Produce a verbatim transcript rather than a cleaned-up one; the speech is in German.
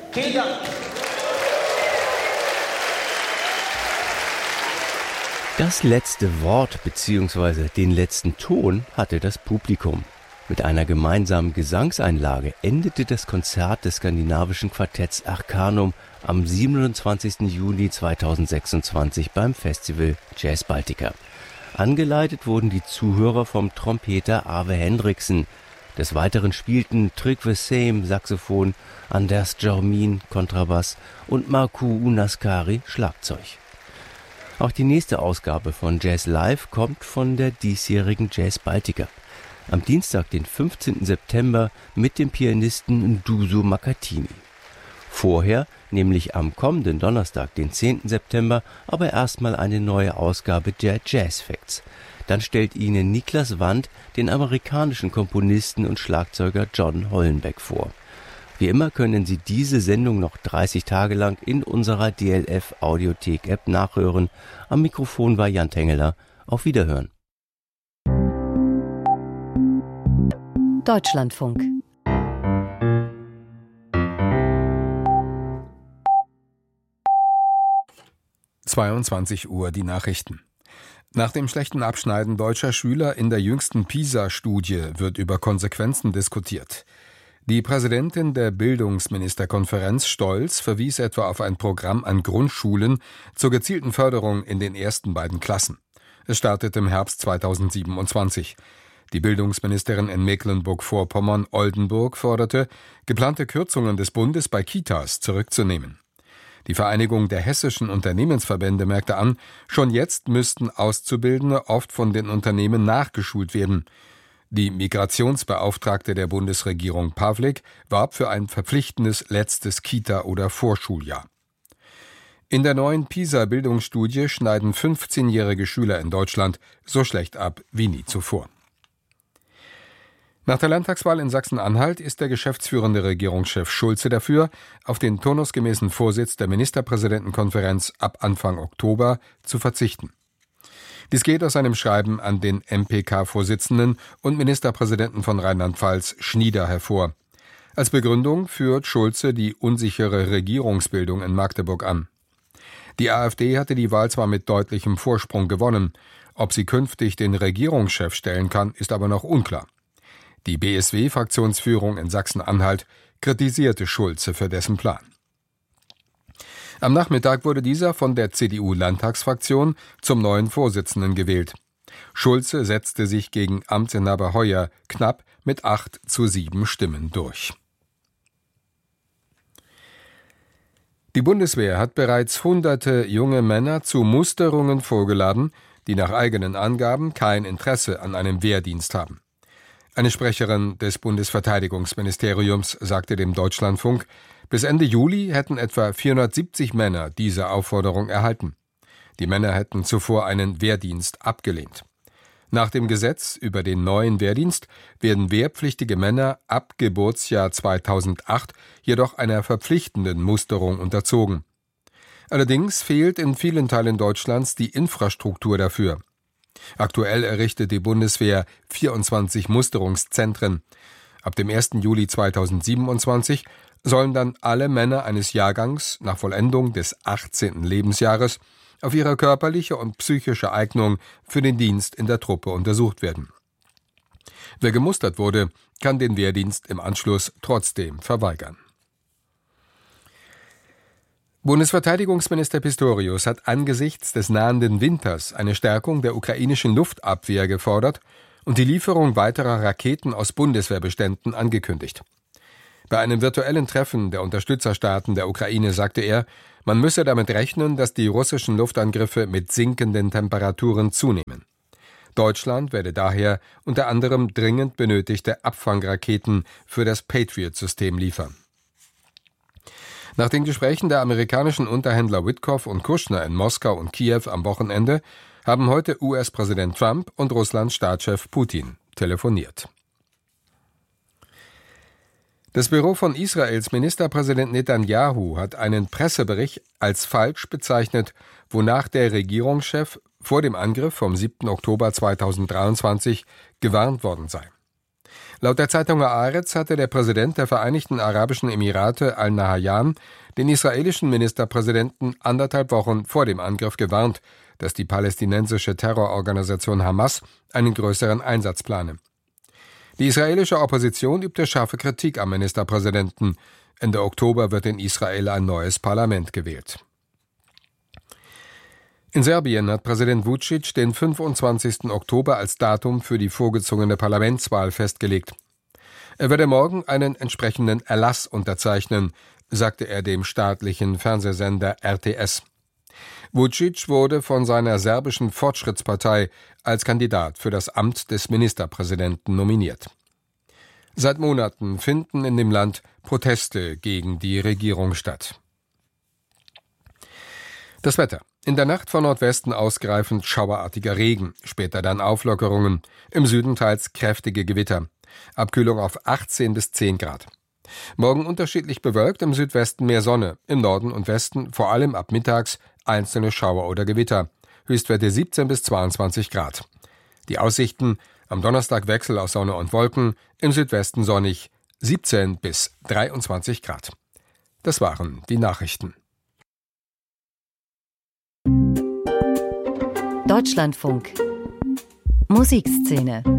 Vielen Dank. Das letzte Wort bzw. den letzten Ton hatte das Publikum. Mit einer gemeinsamen Gesangseinlage endete das Konzert des skandinavischen Quartetts Arcanum am siebenundzwanzigsten Juni zweitausendsechsundzwanzig beim Festival Jazz Baltica. Angeleitet wurden die Zuhörer vom Trompeter Ave Hendriksen. Des Weiteren spielten Trygve Seim Saxophon, Anders Jormin Kontrabass und Markku Unaskari Schlagzeug. Auch die nächste Ausgabe von Jazz Live kommt von der diesjährigen Jazz Baltica. Am Dienstag, den fünfzehnten September, mit dem Pianisten Nduso Makatini. Vorher, nämlich am kommenden Donnerstag, den zehnten September, aber erstmal eine neue Ausgabe der Jazz Facts. Dann stellt Ihnen Niklas Wandt den amerikanischen Komponisten und Schlagzeuger John Hollenbeck vor. Wie immer können Sie diese Sendung noch dreißig Tage lang in unserer D L F Audiothek App nachhören. Am Mikrofon war Jan Tengeler. Auf Wiederhören. Deutschlandfunk. zweiundzwanzig Uhr die Nachrichten. Nach dem schlechten Abschneiden deutscher Schüler in der jüngsten PISA-Studie wird über Konsequenzen diskutiert. Die Präsidentin der Bildungsministerkonferenz Stolz verwies etwa auf ein Programm an Grundschulen zur gezielten Förderung in den ersten beiden Klassen. Es startet im Herbst zweitausendsiebenundzwanzig. Die Bildungsministerin in Mecklenburg-Vorpommern Oldenburg forderte, geplante Kürzungen des Bundes bei Kitas zurückzunehmen. Die Vereinigung der hessischen Unternehmensverbände merkte an, schon jetzt müssten Auszubildende oft von den Unternehmen nachgeschult werden. Die Migrationsbeauftragte der Bundesregierung Pawlik warb für ein verpflichtendes letztes Kita- oder Vorschuljahr. In der neuen PISA-Bildungsstudie schneiden fünfzehnjährige Schüler in Deutschland so schlecht ab wie nie zuvor. Nach der Landtagswahl in Sachsen-Anhalt ist der geschäftsführende Regierungschef Schulze dafür, auf den turnusgemäßen Vorsitz der Ministerpräsidentenkonferenz ab Anfang Oktober zu verzichten. Dies geht aus einem Schreiben an den M P K-Vorsitzenden und Ministerpräsidenten von Rheinland-Pfalz Schnieder hervor. Als Begründung führt Schulze die unsichere Regierungsbildung in Magdeburg an. Die AfD hatte die Wahl zwar mit deutlichem Vorsprung gewonnen, ob sie künftig den Regierungschef stellen kann, ist aber noch unklar. Die B S W-Fraktionsführung in Sachsen-Anhalt kritisierte Schulze für dessen Plan. Am Nachmittag wurde dieser von der C D U-Landtagsfraktion zum neuen Vorsitzenden gewählt. Schulze setzte sich gegen Amtsinhaber Heuer knapp mit acht zu sieben Stimmen durch. Die Bundeswehr hat bereits hunderte junge Männer zu Musterungen vorgeladen, die nach eigenen Angaben kein Interesse an einem Wehrdienst haben. Eine Sprecherin des Bundesverteidigungsministeriums sagte dem Deutschlandfunk, bis Ende Juli hätten etwa vierhundertsiebzig Männer diese Aufforderung erhalten. Die Männer hätten zuvor einen Wehrdienst abgelehnt. Nach dem Gesetz über den neuen Wehrdienst werden wehrpflichtige Männer ab Geburtsjahr zweitausendacht jedoch einer verpflichtenden Musterung unterzogen. Allerdings fehlt in vielen Teilen Deutschlands die Infrastruktur dafür. Aktuell errichtet die Bundeswehr vierundzwanzig Musterungszentren. Ab dem ersten Juli zweitausendsiebenundzwanzig sollen dann alle Männer eines Jahrgangs nach Vollendung des achtzehnten Lebensjahres auf ihre körperliche und psychische Eignung für den Dienst in der Truppe untersucht werden. Wer gemustert wurde, kann den Wehrdienst im Anschluss trotzdem verweigern. Bundesverteidigungsminister Pistorius hat angesichts des nahenden Winters eine Stärkung der ukrainischen Luftabwehr gefordert und die Lieferung weiterer Raketen aus Bundeswehrbeständen angekündigt. Bei einem virtuellen Treffen der Unterstützerstaaten der Ukraine sagte er, man müsse damit rechnen, dass die russischen Luftangriffe mit sinkenden Temperaturen zunehmen. Deutschland werde daher unter anderem dringend benötigte Abfangraketen für das Patriot-System liefern. Nach den Gesprächen der amerikanischen Unterhändler Witkoff und Kushner in Moskau und Kiew am Wochenende haben heute U S-Präsident Trump und Russlands Staatschef Putin telefoniert. Das Büro von Israels Ministerpräsident Netanyahu hat einen Pressebericht als falsch bezeichnet, wonach der Regierungschef vor dem Angriff vom siebten Oktober zweitausenddreiundzwanzig gewarnt worden sei. Laut der Zeitung Haaretz hatte der Präsident der Vereinigten Arabischen Emirate Al-Nahyan den israelischen Ministerpräsidenten anderthalb Wochen vor dem Angriff gewarnt, dass die palästinensische Terrororganisation Hamas einen größeren Einsatz plane. Die israelische Opposition übte scharfe Kritik am Ministerpräsidenten. Ende Oktober wird in Israel ein neues Parlament gewählt. In Serbien hat Präsident Vučić den fünfundzwanzigsten Oktober als Datum für die vorgezogene Parlamentswahl festgelegt. Er werde morgen einen entsprechenden Erlass unterzeichnen, sagte er dem staatlichen Fernsehsender R T S. Vučić wurde von seiner serbischen Fortschrittspartei als Kandidat für das Amt des Ministerpräsidenten nominiert. Seit Monaten finden in dem Land Proteste gegen die Regierung statt. Das Wetter. In der Nacht von Nordwesten ausgreifend schauerartiger Regen, später dann Auflockerungen, im Süden teils kräftige Gewitter. Abkühlung auf achtzehn bis zehn Grad. Morgen unterschiedlich bewölkt, im Südwesten mehr Sonne, im Norden und Westen vor allem ab mittags einzelne Schauer oder Gewitter. Höchstwerte siebzehn bis zweiundzwanzig Grad. Die Aussichten: am Donnerstag Wechsel aus Sonne und Wolken, im Südwesten sonnig, siebzehn bis dreiundzwanzig Grad. Das waren die Nachrichten. Deutschlandfunk Musikszene